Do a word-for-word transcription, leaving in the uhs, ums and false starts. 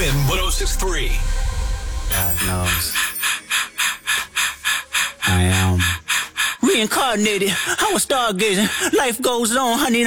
Win one oh six point three. God knows. I am reincarnated. I was stargazing. Life goes on, honey.